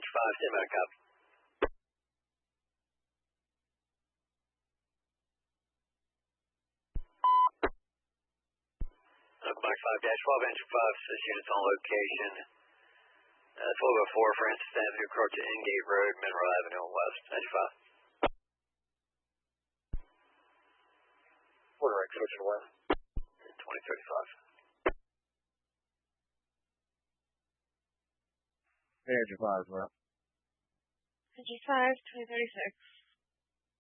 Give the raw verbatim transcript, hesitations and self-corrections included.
five, ten minute copy. Mike five dash twelve, engine five, six units on location. Uh, twelve oh four Francis Avenue, approach to Ingate Road, Mineral Avenue and West, ninety-five. Quarter X, switching west. twenty thirty-five. Engine five, bro. Engine five, twenty thirty-six.